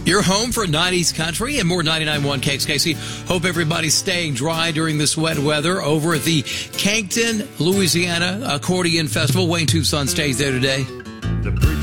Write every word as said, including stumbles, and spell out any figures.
Your home for nineties country and more ninety-nine point one K X K C. Hope everybody's staying dry during this wet weather over at the Cankton, Louisiana Accordion Festival. Wayne Tucson stays there today. The preacher